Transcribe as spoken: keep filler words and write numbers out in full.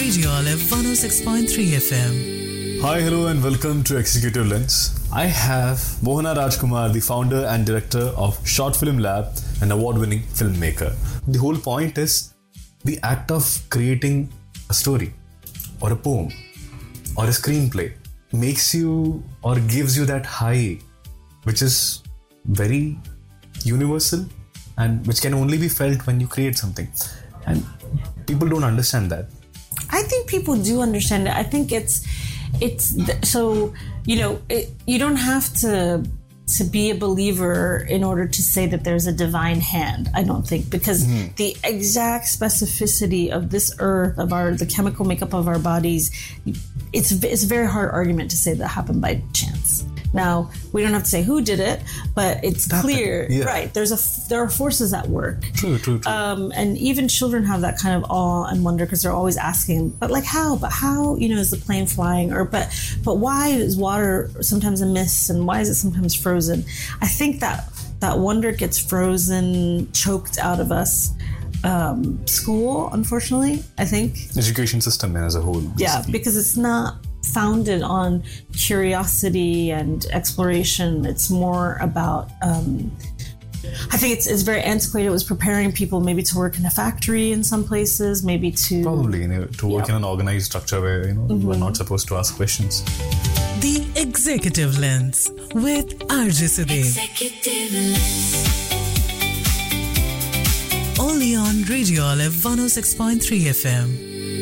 Radio Olive one oh six point three F M. Hi, hello, and welcome to Executive Lens. I have Mohana Rajkumar, the founder and director of Short Film Lab, an award-winning filmmaker. The whole point is the act of creating a story or a poem or a screenplay makes you or gives you that high, which is very universal and which can only be felt when you create something. And people don't understand that. I think people do understand it. I think it's it's so, you know, it, you don't have to to be a believer in order to say that there's a divine hand. I don't think, because mm-hmm. the exact specificity of this earth, of our the chemical makeup of our bodies, it's it's a very hard argument to say that happened by chance. Now, we don't have to say who did it, but it's that clear, yeah. right? There's a there are forces at work. True, true, true. Um, and even children have that kind of awe and wonder because they're always asking, but like how? But how? You know, is the plane flying? Or but but why is water sometimes a mist and why is it sometimes frozen? I think that that wonder gets frozen, choked out of us. Um, school, unfortunately, I think. Education system as a whole. Basically. Yeah, because it's not founded on curiosity and exploration. It's more about, um, I think it's it's very antiquated. It was preparing people maybe to work in a factory in some places, maybe to... Probably, you know, to work yeah. in an organized structure where, you know, mm-hmm. you are not supposed to ask questions. The Executive Lens with R J Sudev. Executive Lens. Only on Radio Olive one oh six point three F M.